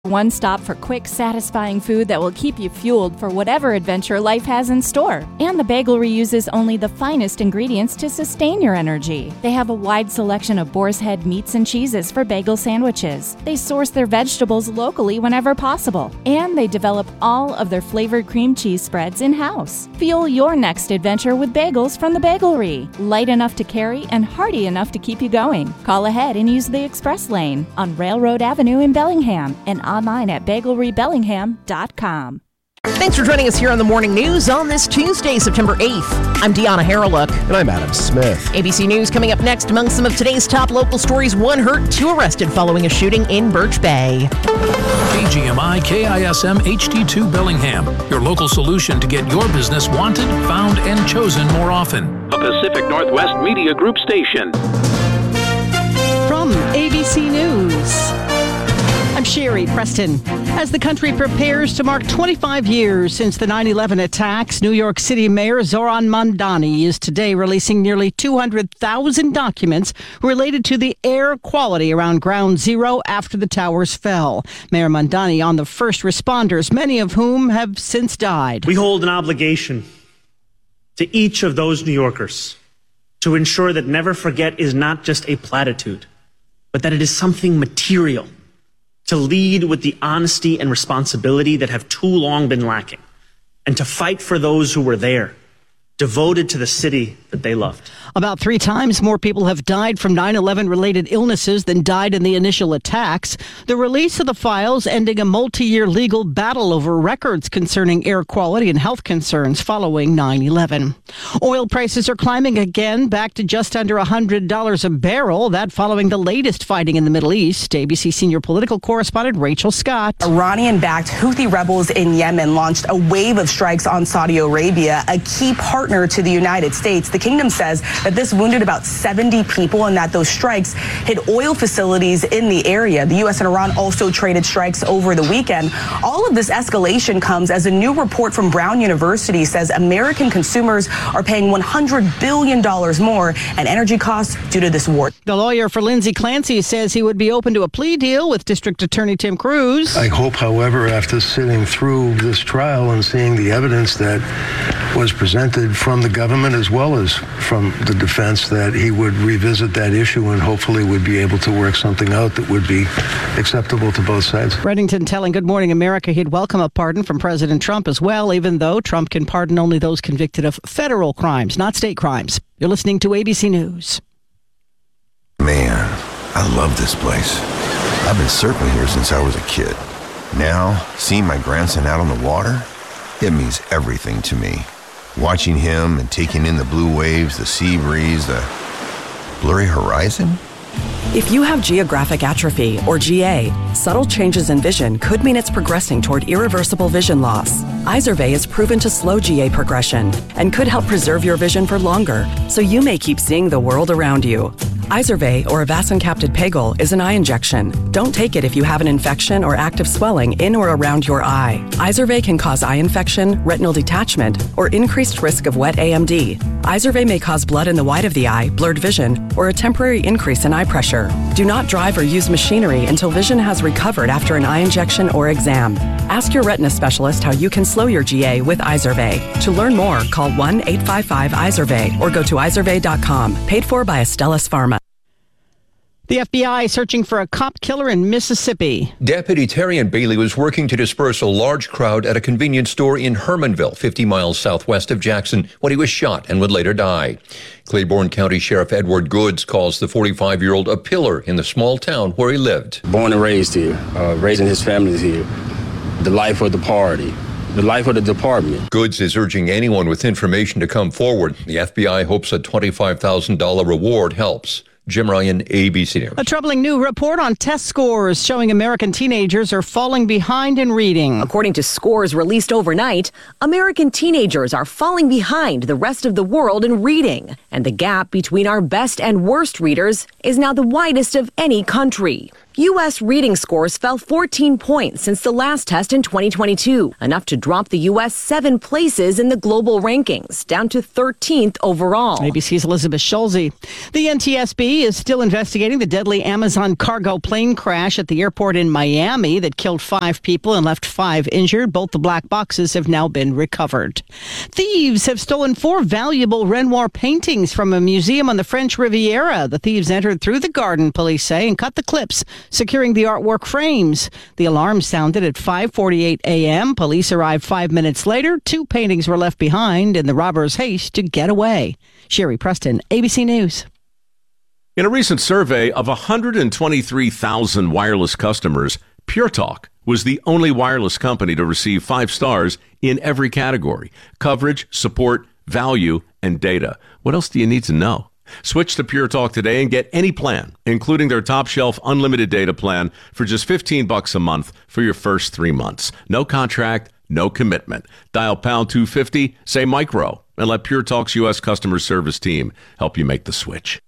One stop for quick, satisfying food that will keep you fueled for whatever adventure life has in store. And the Bagelry uses only the finest ingredients to sustain your energy. They have a wide selection of boar's head meats and cheeses for bagel sandwiches. They source their vegetables locally whenever possible. And they develop all of their flavored cream cheese spreads in-house. Fuel your next adventure with bagels from the Bagelry. Light enough to carry and hearty enough to keep you going. Call ahead and use the express lane on Railroad Avenue in Bellingham and online at bagelrybellingham.com. Thanks for joining us here on the Morning News on this Tuesday, September 8th. I'm Deanna Harreluk. And I'm Adam Smith. ABC News coming up next. Among some of today's top local stories, 1 hurt, 2 arrested following a shooting in Birch Bay. KGMI KISM HD2 Bellingham, your local solution to get your business wanted, found, and chosen more often. A Pacific Northwest Media Group station. From ABC News, I'm Sherry Preston. As the country prepares to mark 25 years since the 9/11 attacks, New York City Mayor Zoran Mamdani is today releasing nearly 200,000 documents related to the air quality around Ground Zero after the towers fell. Mayor Mamdani on the first responders, many of whom have since died. We hold an obligation to each of those New Yorkers to ensure that never forget is not just a platitude, but that it is something material, to lead with the honesty and responsibility that have too long been lacking, and to fight for those who were there, devoted to the city that they loved. About 3 times more people have died from 9/11 related illnesses than died in the initial attacks. The release of the files ending a multi-year legal battle over records concerning air quality and health concerns following 9/11. Oil prices are climbing again, back to just under $100 a barrel. That following the latest fighting in the Middle East. ABC senior political correspondent Rachel Scott. Iranian-backed Houthi rebels in Yemen launched a wave of strikes on Saudi Arabia, a key partner to the United States. The kingdom says that this wounded about 70 people and that those strikes hit oil facilities in the area. The U.S. and Iran also traded strikes over the weekend. All of this escalation comes as a new report from Brown University says American consumers are paying $100 billion more in energy costs due to this war. The lawyer for Lindsey Clancy says he would be open to a plea deal with District Attorney Tim Cruz. I hope, however, after sitting through this trial and seeing the evidence that was presented from the government as well as from the defense, that he would revisit that issue and hopefully would be able to work something out that would be acceptable to both sides. Reddington telling Good Morning America he'd welcome a pardon from President Trump as well, even though Trump can pardon only those convicted of federal crimes, not state crimes. You're listening to ABC News. Man, I love this place. I've been surfing here since I was a kid. Now, seeing my grandson out on the water, it means everything to me. Watching him and taking in the blue waves, the sea breeze, the blurry horizon. If you have geographic atrophy, or GA, subtle changes in vision could mean it's progressing toward irreversible vision loss. Izervay is proven to slow GA progression and could help preserve your vision for longer, so you may keep seeing the world around you. Izervay, or avacincaptad pegol, is an eye injection. Don't take it if you have an infection or active swelling in or around your eye. Izervay can cause eye infection, retinal detachment, or increased risk of wet AMD. Izervay may cause blood in the white of the eye, blurred vision, or a temporary increase in eye pressure. Do not drive or use machinery until vision has recovered after an eye injection or exam. Ask your retina specialist how you can slow your GA with Izervay. To learn more, call 1-855-IZERVAY or go to izervay.com. Paid for by Astellas Pharma. The FBI searching for a cop killer in Mississippi. Deputy Terrian Bailey was working to disperse a large crowd at a convenience store in Hermanville, 50 miles southwest of Jackson, when he was shot and would later die. Claiborne County Sheriff Edward Goods calls the 45-year-old a pillar in the small town where he lived. Born and raised here, raising his family here, the life of the party, the life of the department. Goods is urging anyone with information to come forward. The FBI hopes a $25,000 reward helps. Jim Ryan, ABC News. A troubling new report on test scores showing American teenagers are falling behind in reading. According to scores released overnight, American teenagers are falling behind the rest of the world in reading. And the gap between our best and worst readers is now the widest of any country. U.S. reading scores fell 14 points since the last test in 2022, enough to drop the U.S. 7 places in the global rankings, down to 13th overall. ABC's Elizabeth Schulze. The NTSB is still investigating the deadly Amazon cargo plane crash at the airport in Miami that killed 5 people and left 5 injured. Both the black boxes have now been recovered. Thieves have stolen 4 valuable Renoir paintings from a museum on the French Riviera. The thieves entered through the garden, police say, and cut the clips, securing the artwork frames. The alarm sounded at 5:48 a.m. Police arrived 5 minutes later. 2 paintings were left behind in the robbers' haste to get away. Sherry Preston, ABC News. In a recent survey of 123,000 wireless customers, Pure Talk was the only wireless company to receive 5 stars in every category: coverage, support, value, and data. What else do you need to know? Switch to Pure Talk today and get any plan, including their top shelf unlimited data plan, for just $15 a month for your first 3 months. No contract, no commitment. Dial pound 250, say micro, and let Pure Talk's U.S. customer service team help you make the switch.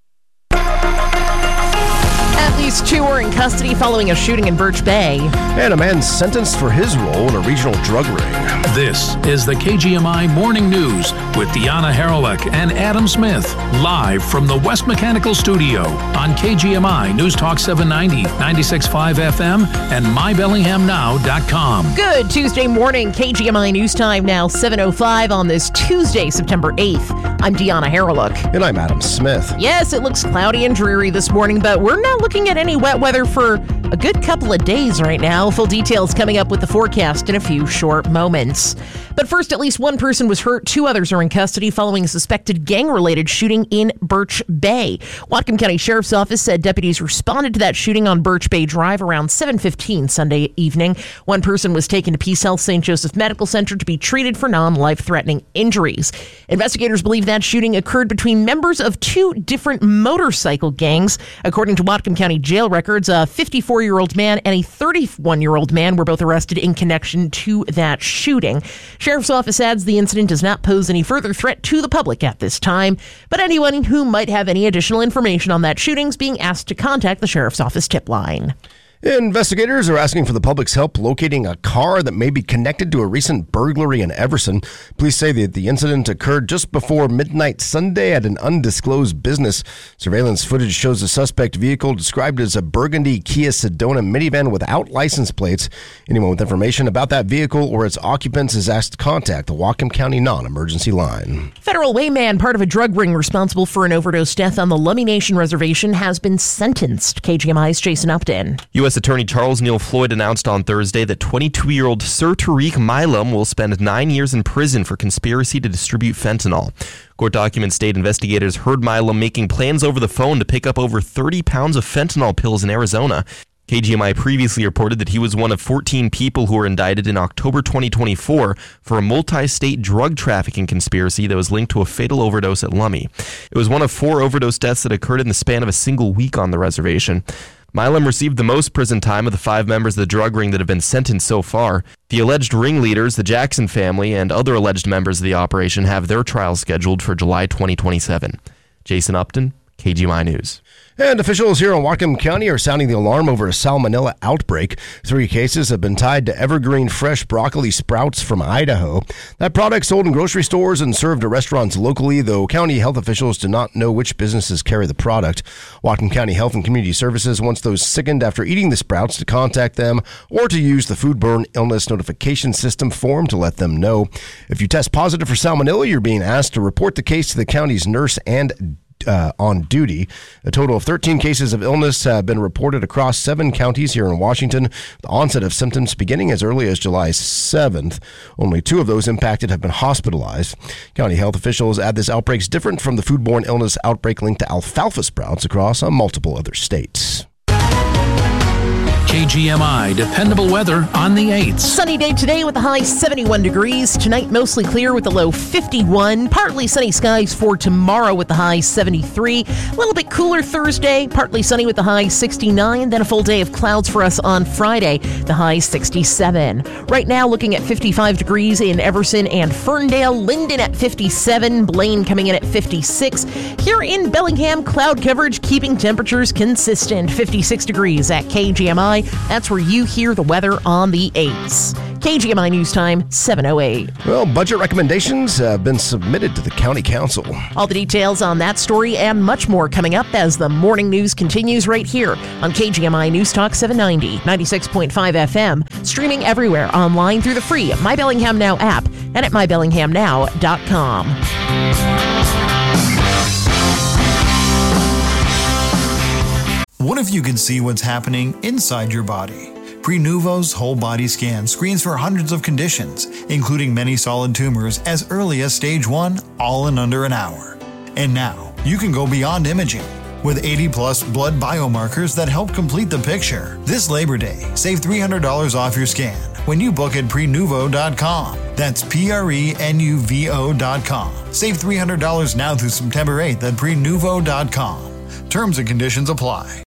At least 2 are in custody following a shooting in Birch Bay. And a man sentenced for his role in a regional drug ring. This is the KGMI Morning News with Deanna Haralick and Adam Smith, live from the West Mechanical Studio on KGMI News Talk 790, 96.5 FM, and mybellinghamnow.com. Good Tuesday morning. KGMI News Time now 7:05 on this Tuesday, September 8th. I'm Deanna Haralick. And I'm Adam Smith. Yes, it looks cloudy and dreary this morning, but we're not looking at any wet weather for a good couple of days right now. Full details coming up with the forecast in a few short moments. But first, at least 1 person was hurt. 2 others are in custody following a suspected gang-related shooting in Birch Bay. Whatcom County Sheriff's Office said deputies responded to that shooting on Birch Bay Drive around 7:15 Sunday evening. 1 person was taken to Peace Health St. Joseph Medical Center to be treated for non-life-threatening injuries. Investigators believe that shooting occurred between members of 2 different motorcycle gangs. According to Whatcom County jail records, a 54-year-old man and a 31-year-old man were both arrested in connection to that shooting. Sheriff's Office adds the incident does not pose any further threat to the public at this time, but anyone who might have any additional information on that shooting is being asked to contact the Sheriff's Office tip line. Investigators are asking for the public's help locating a car that may be connected to a recent burglary in Everson. Police say that the incident occurred just before midnight Sunday at an undisclosed business. Surveillance footage shows a suspect vehicle described as a burgundy Kia Sedona minivan without license plates. Anyone with information about that vehicle or its occupants is asked to contact the Whatcom County non-emergency line. Federal wayman, part of a drug ring responsible for an overdose death on the Lummi Nation Reservation, has been sentenced. KGMI's Jason Upton. U.S. Attorney Charles Neal Floyd announced on Thursday that 22-year-old Sir Tariq Milam will spend 9 years in prison for conspiracy to distribute fentanyl. Court documents state investigators heard Milam making plans over the phone to pick up over 30 pounds of fentanyl pills in Arizona. KGMI previously reported that he was one of 14 people who were indicted in October 2024 for a multi-state drug trafficking conspiracy that was linked to a fatal overdose at Lummi. It was one of 4 overdose deaths that occurred in the span of a single week on the reservation. Milam received the most prison time of the 5 members of the drug ring that have been sentenced so far. The alleged ringleaders, the Jackson family, and other alleged members of the operation have their trials scheduled for July 2027. Jason Upton, KGMI News. And officials here in Whatcom County are sounding the alarm over a salmonella outbreak. 3 cases have been tied to Evergreen Fresh Broccoli Sprouts from Idaho. That product sold in grocery stores and served at restaurants locally, though county health officials do not know which businesses carry the product. Whatcom County Health and Community Services wants those sickened after eating the sprouts to contact them or to use the Foodborne Illness Notification System form to let them know. If you test positive for salmonella, you're being asked to report the case to the county's nurse and on duty. A total of 13 cases of illness have been reported across 7 counties here in Washington. The onset of symptoms beginning as early as July 7th. Only 2 of those impacted have been hospitalized. County health officials add this outbreak is different from the foodborne illness outbreak linked to alfalfa sprouts across multiple other states. KGMI, dependable weather on the 8th. Sunny day today with the high 71 degrees. Tonight, mostly clear with the low 51. Partly sunny skies for tomorrow with the high 73. A little bit cooler Thursday. Partly sunny with the high 69. Then a full day of clouds for us on Friday, the high 67. Right now, looking at 55 degrees in Everson and Ferndale. Linden at 57. Blaine coming in at 56. Here in Bellingham, cloud coverage keeping temperatures consistent. 56 degrees at KGMI. That's where you hear the weather on the 8s. KGMI News Time, 7:08. Well, budget recommendations have been submitted to the county council. All the details on that story and much more coming up as the morning news continues right here on KGMI News Talk 790, 96.5 FM, streaming everywhere online through the free My Bellingham Now app and at mybellinghamnow.com. What if you could see what's happening inside your body? Prenuvo's whole body scan screens for hundreds of conditions, including many solid tumors as early as stage 1, all in under an hour. And now, you can go beyond imaging. With 80-plus blood biomarkers that help complete the picture. This Labor Day, save $300 off your scan when you book at Prenuvo.com. That's Prenuvo.com. Save $300 now through September 8th at Prenuvo.com. Terms and conditions apply.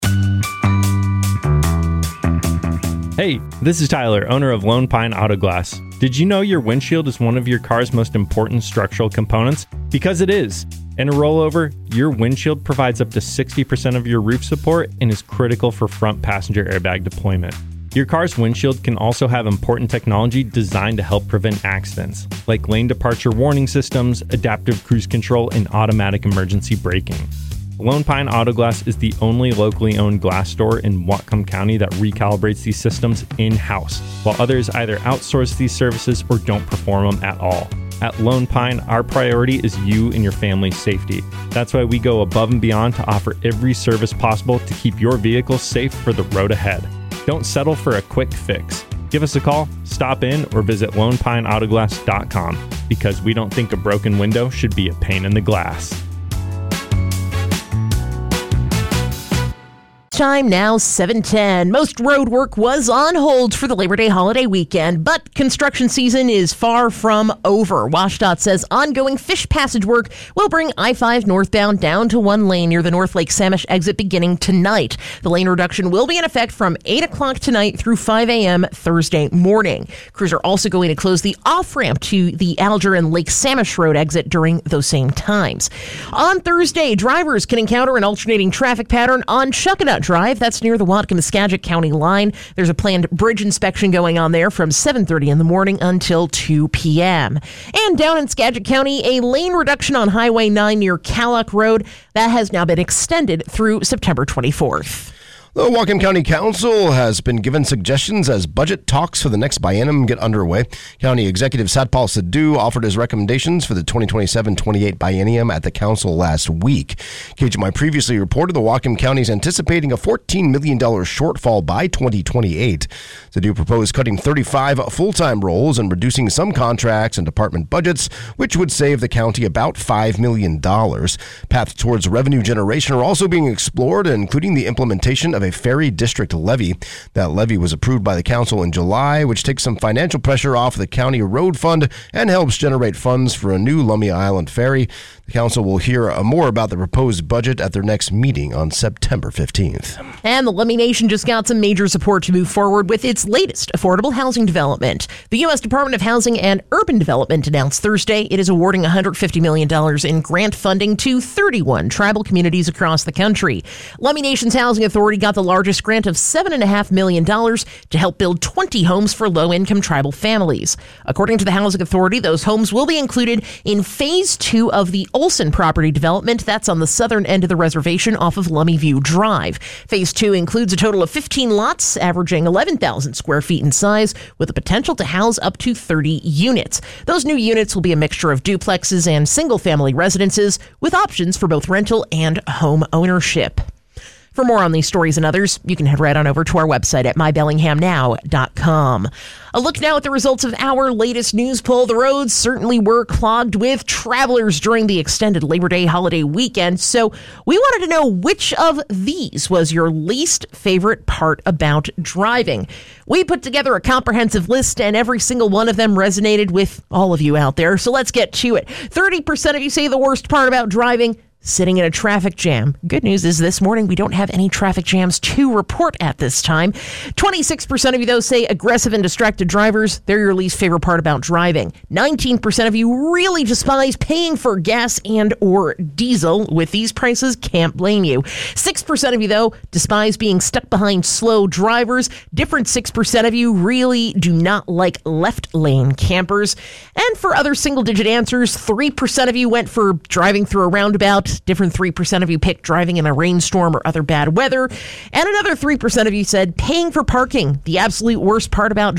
Hey, this is Tyler, owner of Lone Pine Auto Glass. Did you know your windshield is one of your car's most important structural components? Because it is. In a rollover, your windshield provides up to 60% of your roof support and is critical for front passenger airbag deployment. Your car's windshield can also have important technology designed to help prevent accidents, like lane departure warning systems, adaptive cruise control, and automatic emergency braking. Lone Pine Auto Glass is the only locally owned glass store in Whatcom County that recalibrates these systems in-house, while others either outsource these services or don't perform them at all. At Lone Pine, our priority is you and your family's safety. That's why we go above and beyond to offer every service possible to keep your vehicle safe for the road ahead. Don't settle for a quick fix. Give us a call, stop in, or visit LonePineAutoglass.com because we don't think a broken window should be a pain in the glass. Time now, 7:10. Most road work was on hold for the Labor Day holiday weekend, but construction season is far from over. WashDOT says ongoing fish passage work will bring I-5 northbound down to one lane near the North Lake Samish exit beginning tonight. The lane reduction will be in effect from 8 o'clock tonight through 5 a.m. Thursday morning. Crews are also going to close the off-ramp to the Alger and Lake Samish Road exit during those same times. On Thursday, drivers can encounter an alternating traffic pattern on Chuckanut Drive. That's near the Whatcom-Skagit County line. There's a planned bridge inspection going on there from 7:30 in the morning until 2 p.m. And down in Skagit County, a lane reduction on Highway 9 near Callock Road that has now been extended through September 24th. The Whatcom County Council has been given suggestions as budget talks for the next biennium get underway. County Executive Satpal Sidhu offered his recommendations for the 2027-28 biennium at the council last week. KGMI previously reported the Whatcom County is anticipating a $14 million shortfall by 2028. Sidhu proposed cutting 35 full-time roles and reducing some contracts and department budgets, which would save the county about $5 million. Paths towards revenue generation are also being explored, including the implementation of a ferry district levy. That levy was approved by the council in July, which takes some financial pressure off the county road fund and helps generate funds for a new Lummi Island ferry. The council will hear more about the proposed budget at their next meeting on September 15th. And the Lummi Nation just got some major support to move forward with its latest affordable housing development. The U.S. Department of Housing and Urban Development announced Thursday it is awarding $150 million in grant funding to 31 tribal communities across the country. Lummi Nation's Housing Authority got the largest grant of $7.5 million to help build 20 homes for low-income tribal families. According to the Housing Authority, those homes will be included in Phase 2 of the Olson property development. That's on the southern end of the reservation off of Lummi View Drive. Phase 2 includes a total of 15 lots, averaging 11,000 square feet in size, with the potential to house up to 30 units. Those new units will be a mixture of duplexes and single-family residences, with options for both rental and home ownership. For more on these stories and others, you can head right on over to our website at mybellinghamnow.com. A look now at the results of our latest news poll. The roads certainly were clogged with travelers during the extended Labor Day holiday weekend. So we wanted to know which of these was your least favorite part about driving. We put together a comprehensive list, and every single one of them resonated with all of you out there. So let's get to it. 30% of you say the worst part about driving: sitting in a traffic jam. Good news is this morning we don't have any traffic jams to report at this time. 26% of you, though, say aggressive and distracted drivers. They're your least favorite part about driving. 19% of you really despise paying for gas and or diesel. With these prices, can't blame you. 6% of you, though, despise being stuck behind slow drivers. Different 6% of you really do not like left lane campers. And for other single-digit answers, 3% of you went for driving through a roundabout. Different 3% of you picked driving in a rainstorm or other bad weather. And another 3% of you said paying for parking. The absolute worst part about